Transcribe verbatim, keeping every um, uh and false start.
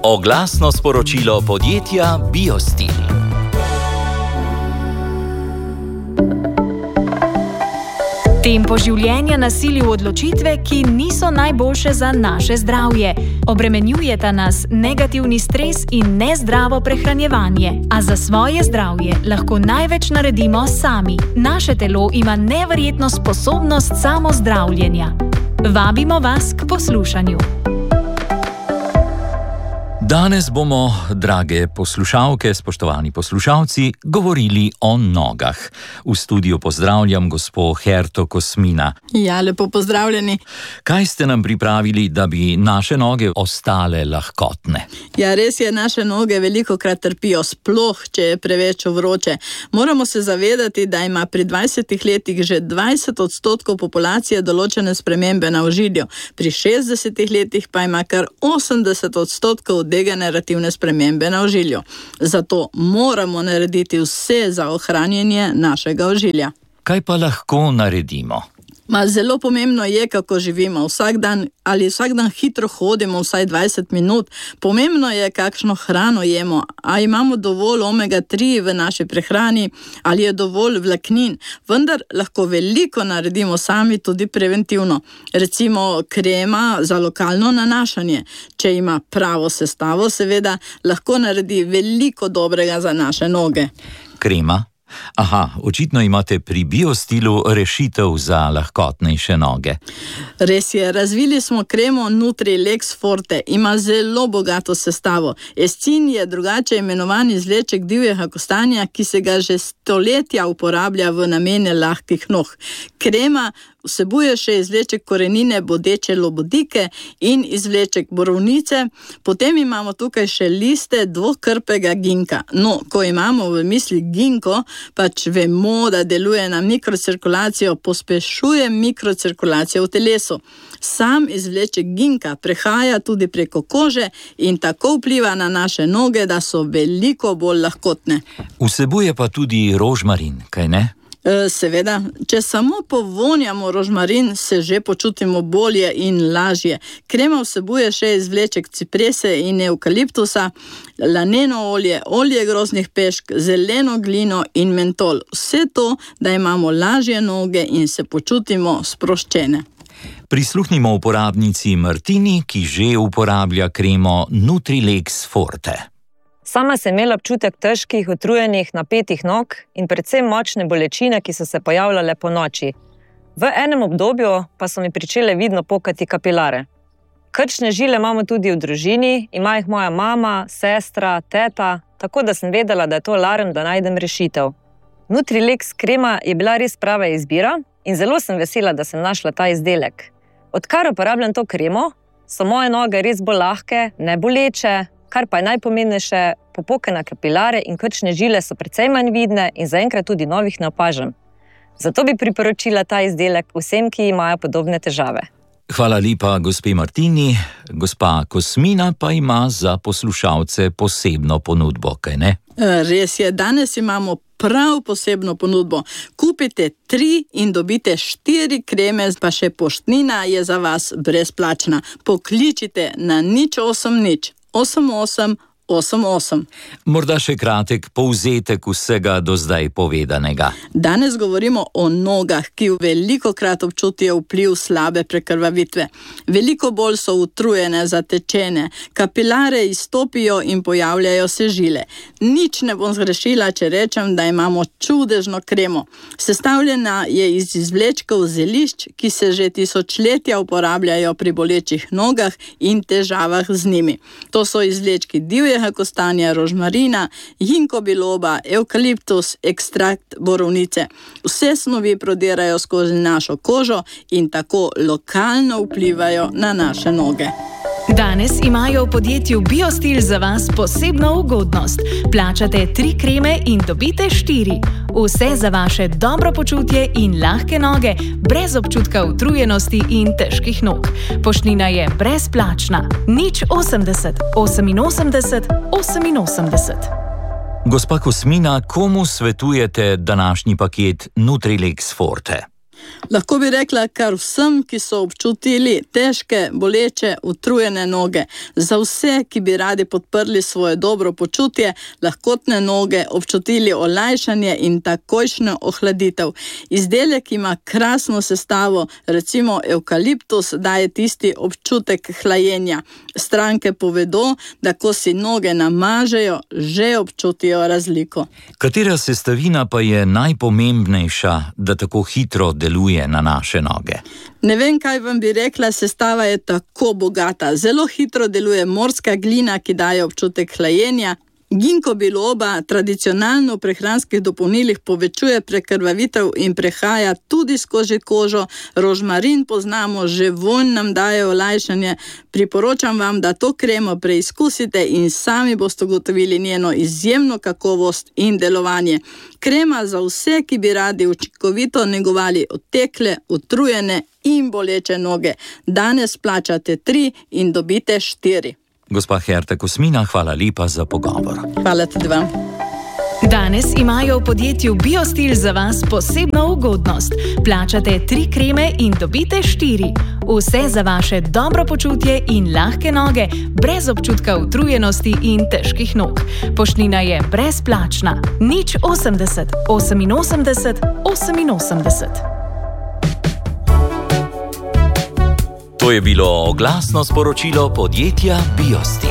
Oglasno sporočilo podjetja Biostil. Tempo življenja nasili v odločitve, ki niso najboljše za naše zdravje. Obremenjujeta nas negativni stres in nezdravo prehranjevanje. A za svoje zdravje lahko največ naredimo sami. Naše telo ima neverjetno sposobnost samozdravljenja. Vabimo vas k poslušanju. Danes bomo, drage poslušalke, spoštovani poslušalci, govorili o nogah. V studiu pozdravljam gospo Herto Kosmina. Ja, lepo pozdravljeni. Kaj ste nam pripravili, da bi naše noge ostale lahkotne? Ja, res je, naše noge velikokrat trpijo, sploh, če je preveč vroče. Moramo se zavedati, da ima pri dvajsetih letih že dvajset odstotkov populacije določene spremembe na ožilju. Pri šestdesetih letih pa ima kar osemdeset odstotkov degenerativne spremembe na ožilju. Zato moramo narediti vse za ohranjanje našega ožilja. Kaj pa lahko naredimo? Ma, zelo pomembno je, kako živimo. Vsak dan ali vsak dan hitro hodimo vsaj dvajset minut. Pomembno je, kakšno hrano jemo. A imamo dovolj omega tri v naši prehrani, ali je dovolj vlaknin. Vendar lahko veliko naredimo sami tudi preventivno. Recimo krema za lokalno nanašanje. Če ima pravo sestavo, seveda, lahko naredi veliko dobrega za naše noge. Krema? Aha, očitno imate pri Biostilu rešitev za lahkotnejše noge. Res je, razvili smo kremo Nutri-Lex Forte. Ima zelo bogato sestavo. Escin je drugače imenovan izvleček divjega kostanja, ki se ga že stoletja uporablja v namene lahkih nog. Krema vsebuje še izvleček korenine bodeče lobodike in izvleček borovnice, potem imamo tukaj še liste dvokrpega ginka. No, ko imamo v misli ginko, pač vemo, da deluje na mikrocirkulacijo, pospešuje mikrocirkulacijo v telesu. Sam izvleček ginka prehaja tudi preko kože in tako vpliva na naše noge, da so veliko bolj lahkotne. Vsebuje pa tudi rožmarin, kaj ne? Seveda, če samo povonjamo rožmarin, se že počutimo bolje in lažje. Krema vsebuje še izvleček ciprese in evkaliptusa, laneno olje, olje groznih pešk, zeleno glino in mentol. Vse to, da imamo lažje noge in se počutimo sproščene. Prisluhnimo uporabnici Martini, ki že uporablja kremo Nutri-Lex Forte. Sama sem imela občutek težkih, utrujenih, napetih nog in predvsem močne bolečine, ki so se pojavljale po noči. V enem obdobju pa so mi pričele vidno pokati kapilare. Krčne žile imamo tudi v družini, ima jih moja mama, sestra, teta, tako da sem vedela, da je to alarm, da najdem rešitev. Nutri-Lex krema je bila res prava izbira in zelo sem vesela, da sem našla ta izdelek. Odkar uporabljam to kremo, so moje noge res bolj lahke, ne boleče, kar pa je najpomembnejše, popokane kapilare in krčne žile so precej manj vidne in zaenkrat tudi novih ne opažam. Zato bi priporočila ta izdelek vsem, ki imajo podobne težave. Hvala lepa gospe Martini. Gospa Kosmina pa ima za poslušalce posebno ponudbo, kaj ne? Res je, danes imamo prav posebno ponudbo. Kupite tri in dobite štiri kreme, pa še poštnina je za vas brezplačna. Pokličite na nič osem nič osem osem osem osem. Morda še kratek povzetek vsega do zdaj povedanega. Danes govorimo o nogah, ki velikokrat občutijo vpliv slabe prekrvavitve. Veliko bolj so utrujene, zatečene, kapilare izstopijo in pojavljajo se žile. Nič ne bom zgrešila, če rečem, da imamo čudežno kremo. Sestavljena je iz izvlečkov zelišč, ki se že tisočletja uporabljajo pri bolečih nogah in težavah z njimi. To so izvlečki divjega kostanja, rožmarina, ginko biloba, evkaliptus, ekstrakt borovnice. Vse snovi prodirajo skozi našo kožo in tako lokalno vplivajo na naše noge. Danes imajo v podjetju Biostil za vas posebno ugodnost. Plačate tri kreme in dobite štiri. Vse za vaše dobro počutje in lahke noge, brez občutka utrujenosti in težkih nog. Poštnina je brezplačna. nič osemdeset oseminosemdeset oseminosemdeset. Gospa Kosmina, komu svetujete današnji paket Nutri-Lex Forte? Lahko bi rekla kar vsem, ki so občutili težke, boleče, utrujene noge. Za vse, ki bi radi podprli svoje dobro počutje, lahkotne noge, občutili olajšanje in takojšnjo ohladitev. Izdelek ima krasno sestavo, recimo evkaliptus daje tisti občutek hlajenja. Stranke povedo, da ko si noge namažejo, že občutijo razliko. Katera sestavina pa je najpomembnejša, da tako hitro deluje na naše noge? Ne vem, kaj vam bi rekla, sestava je tako bogata. Zelo hitro deluje morska glina, ki daje občutek hlajenja. Ginko biloba tradicionalno v prehranskih dopolnilih povečuje prekrvavitev in prehaja tudi skozi kožo. Rožmarin poznamo, že vonj nam daje olajšanje. Priporočam vam, da to kremo preizkusite in sami boste ugotovili njeno izjemno kakovost in delovanje. Krema za vse, ki bi radi učinkovito negovali otekle, utrujene in boleče noge. Danes plačate tri in dobite štiri. Gospa Herta Kosmina, hvala lepa za pogovor. Hvala tudi vam. Danes imajo v podjetju Biostil za vas posebno ugodnost. Plačate tri kreme in dobite štiri. Vse za vaše dobro počutje in lahke noge, brez občutka utrujenosti in težkih nog. Poštnina je brezplačna. Nič osemdeset, oseminosemdeset, oseminosemdeset. To je bilo oglasno sporočilo podjetja Biostil.